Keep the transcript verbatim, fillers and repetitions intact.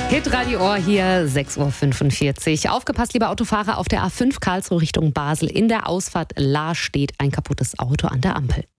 Hitradio Ohr hier, sechs Uhr fünfundvierzig. Aufgepasst, liebe Autofahrer, auf der A fünf Karlsruhe Richtung Basel. In der Ausfahrt Lahr steht ein kaputtes Auto an der Ampel.